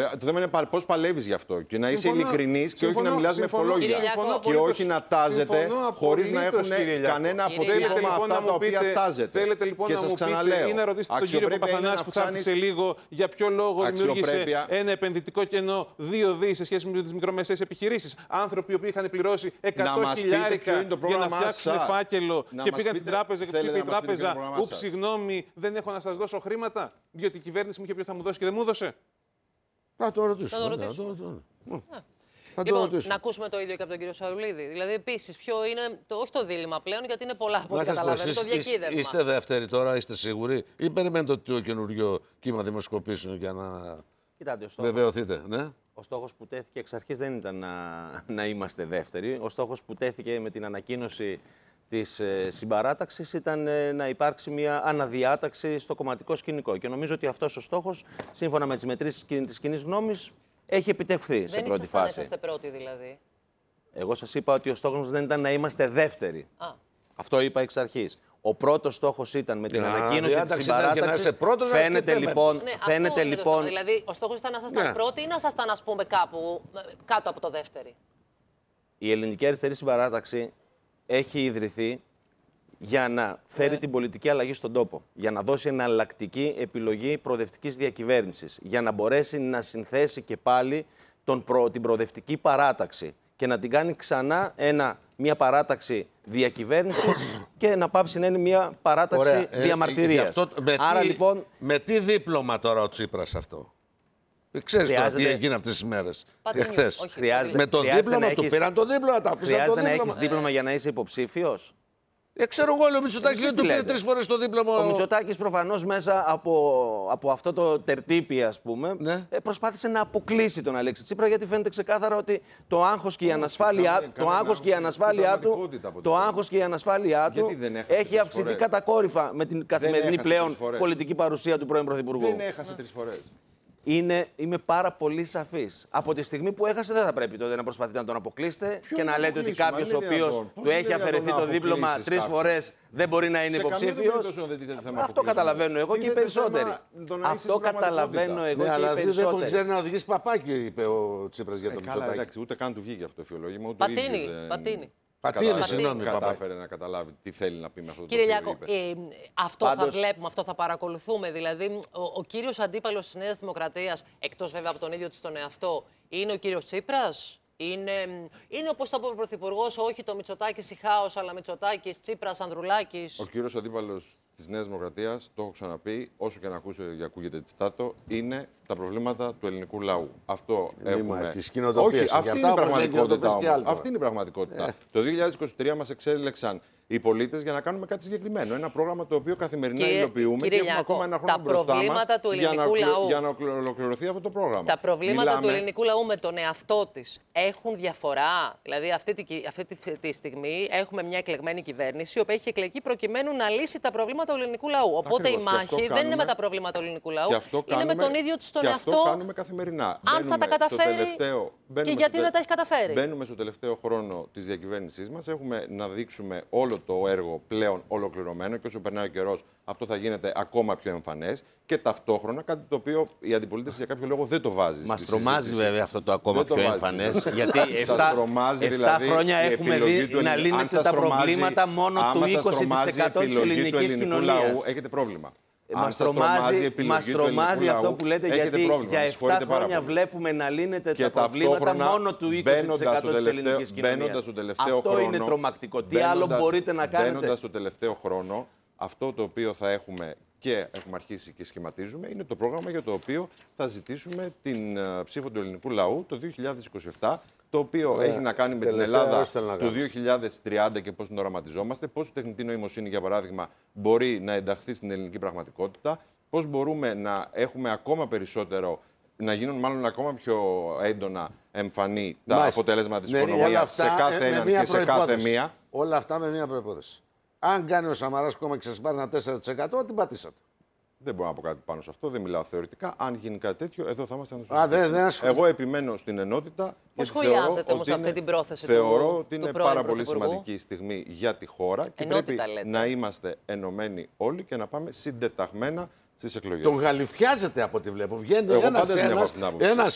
Το θέμα είναι πώς παλεύεις γι' αυτό. Και να είσαι ειλικρινής και όχι να μιλάς με ευχολόγια. Και όχι να τάζετε χωρίς να έχουν κανένα αποτέλεσμα αυτά τα οποία τάζετε. Θέλετε λοιπόν να μου πείτε ή να ρωτήσετε τον κύριο Παπαθανάση που θα έρθει σε λίγο για ποιο λόγο δημιούργησε ένα επενδυτικό κενό 2 δις σε σχέση με τις μικρομεσαίες επιχειρήσεις. Άνθρωποι που είχαν πληρώσει 100 χιλιάρικα για να φτιάξουν φάκελο και πήγαν στην τράπεζα και τους είπε η τράπεζα: ούψ, συγγνώμη, δεν έχω να σας δώσω χρήματα, διότι η κυβέρνηση μου είχε πει ότι θα μου δώσει και δεν μου έδωσε. Θα το ρωτήσω. Λοιπόν, να ακούσουμε το ίδιο και από τον κύριο Σαρουλίδη. Δηλαδή, επίσης, ποιο είναι, όχι το δίλημμα πλέον, γιατί είναι πολλά από ό,τι καταλαβαίνετε, το διακύβευμα. Είστε δεύτεροι τώρα, είστε σίγουροι, ή περιμένετε το καινούριο κύμα δημοσκοπήσεων για να βεβαιωθείτε? Ναι. Ο στόχος που τέθηκε εξ αρχής δεν ήταν να είμαστε δεύτεροι. Ο στόχος που τέθηκε με την ανακοίνωση της συμπαράταξης ήταν να υπάρξει μια αναδιάταξη στο κομματικό σκηνικό. Και νομίζω ότι αυτός ο στόχος, σύμφωνα με τις μετρήσεις της κοινής γνώμης, έχει επιτευχθεί σε πρώτη φάση. Δεν είσαστε πρώτοι δηλαδή? Εγώ σας είπα ότι ο στόχος μας δεν ήταν να είμαστε δεύτεροι. Αυτό είπα εξ αρχής. Ο πρώτος στόχος ήταν με την ανακοίνωση της συμπαράταξης. Φαίνεται λοιπόν. Δηλαδή, ο στόχος ήταν να ήσασταν πρώτοι ή να ήσασταν, ας πούμε, κάπου κάτω από το δεύτερο? Η ελληνική αριστερή συμπαράταξη έχει ιδρυθεί για να φέρει την πολιτική αλλαγή στον τόπο. Για να δώσει εναλλακτική επιλογή προοδευτικής διακυβέρνησης. Για να μπορέσει να συνθέσει και πάλι την προοδευτική παράταξη. Και να την κάνει ξανά μια παράταξη διακυβέρνησης και να πάψει να είναι μια παράταξη διαμαρτυρίας. Άρα λοιπόν. Με τι δίπλωμα τώρα ο Τσίπρας αυτό? Ξέρεις τώρα τι έγινε αυτές τις μέρες, εχθές? Με το δίπλωμα του πήραν το δίπλωμα, τα αφήσαν το δίπλωμα. Χρειάζεται να έχεις δίπλωμα για να είσαι υποψήφιος? Ξέρω εγώ, ο Μητσοτάκης δεν του πήρε 3 φορές το δίπλωμα. Ο Μητσοτάκης προφανώς μέσα από αυτό το τερτύπι, ας πούμε, προσπάθησε να αποκλείσει τον Αλέξη Τσίπρα, γιατί φαίνεται ξεκάθαρα ότι το άγχος και η ανασφάλειά του έχει αυξηθεί κατακόρυφα με την καθημερινή πλέον πολιτική παρουσία του πρώην Πρωθυπουργού. Δεν έχασε 3 φορές. Είμαι πάρα πολύ σαφής. Από τη στιγμή που έχασε, δεν θα πρέπει τότε να προσπαθείτε να τον αποκλείσετε και να λέτε ότι κάποιος ο οποίος του έχει αφαιρεθεί το δίπλωμα 3 φορές δεν μπορεί να είναι υποψήφιος. Αυτό καταλαβαίνω εγώ και οι περισσότεροι. Αυτό καταλαβαίνω εγώ και οι περισσότεροι. Αλλά δεν ξέρει να οδηγήσει παπάκι, είπε ο Τσίπρας για τον Μητσοτάκη. Εντάξει, ούτε καν του βγήκε αυτό το φιολόγημα. Πατίνι. Κατάφερε να καταλάβει τι θέλει να πει με αυτό το Κύριε Λιάκο, αυτό θα βλέπουμε, αυτό θα παρακολουθούμε. Δηλαδή, ο κύριος αντίπαλος της Νέας Δημοκρατίας, εκτός βέβαια από τον ίδιο της τον εαυτό, είναι ο κύριος Τσίπρας? Είναι όπως το είπε ο Πρωθυπουργός, όχι το Μητσοτάκης ή χάος, αλλά Μητσοτάκης, Τσίπρας, Ανδρουλάκης? Ο κύριος αντίπαλος της Νέας Δημοκρατίας, το έχω ξαναπεί, όσο και να ακούγεται τσιτάτο, είναι τα προβλήματα του ελληνικού λαού. Αυτό έχουμε. Όχι, αυτή είναι η πραγματικότητα όμως. Αυτή είναι η πραγματικότητα. Το 2023 μας εξέλεξαν οι πολίτες για να κάνουμε κάτι συγκεκριμένο. Ένα πρόγραμμα το οποίο καθημερινά υλοποιούμε και έχουμε ακόμα ένα χρόνο μπροστά μας για να ολοκληρωθεί αυτό το πρόγραμμα. Τα προβλήματα του ελληνικού λαού με τον εαυτό της έχουν διαφορά? Δηλαδή, αυτή τη στιγμή έχουμε μια εκλεγμένη κυβέρνηση, η οποία έχει εκλεγεί προκειμένου να λύσει τα προβλήματα του ελληνικού λαού. Οπότε η μάχη δεν είναι με τα προβλήματα του ελληνικού λαού, είναι με τον ίδιο της τον εαυτό. Αυτό κάνουμε καθημερινά. Αν θα τα καταφέρει και γιατί δεν τα έχει καταφέρει. Μπαίνουμε στο τελευταίο χρόνο της διακυβέρνησής μας. Έχουμε να δείξουμε όλο το έργο πλέον ολοκληρωμένο και όσο περνάει ο καιρός αυτό θα γίνεται ακόμα πιο εμφανές και ταυτόχρονα κάτι το οποίο η αντιπολίτευση για κάποιο λόγο δεν το βάζει. Μας τρομάζει βέβαια αυτό το ακόμα πιο εμφανές, γιατί 7 χρόνια έχουμε δει να λύνεται τα προβλήματα μόνο του 20% της ελληνικής κοινωνίας. Έχετε πρόβλημα. Μας τρομάζει αυτό που λέτε, γιατί για 7 χρόνια βλέπουμε να λύνεται τα προβλήματα μόνο του 20% της ελληνικής κοινωνίας. Αυτό είναι τρομακτικό. Τι άλλο μπορείτε να κάνετε? Μπαίνοντας στο τελευταίο χρόνο, αυτό το οποίο θα έχουμε και έχουμε αρχίσει και σχηματίζουμε είναι το πρόγραμμα για το οποίο θα ζητήσουμε την ψήφο του ελληνικού λαού το 2027. Το οποίο έχει να κάνει με την Ελλάδα του 2030 και πώς την οραματιζόμαστε, πώς η τεχνητή νοημοσύνη, για παράδειγμα, μπορεί να ενταχθεί στην ελληνική πραγματικότητα, πώς μπορούμε να έχουμε ακόμα περισσότερο, να γίνουν μάλλον ακόμα πιο έντονα εμφανή τα αποτελέσματα της οικονομίας σε κάθε έναν και σε κάθε μία. Όλα αυτά με μία προϋπόθεση. Αν κάνει ο Σαμαράς κόμμα και σας πάρει ένα 4%, την πατήσατε. Δεν μπορώ να πω κάτι πάνω σε αυτό, δεν μιλάω θεωρητικά. Αν γίνει κάτι τέτοιο, εδώ θα είμαστε ανοσιαστικοί. Εγώ επιμένω στην ενότητα. Πώς σχολιάζετε όμως αυτή την πρόθεση του Θεωρώ ότι είναι πάρα πολύ σημαντική η στιγμή για τη χώρα και πρέπει να είμαστε ενωμένοι όλοι και να πάμε συντεταγμένα στις εκλογές. Τον γαλιφιάζετε από ό,τι βλέπω. Βγαίνει ένας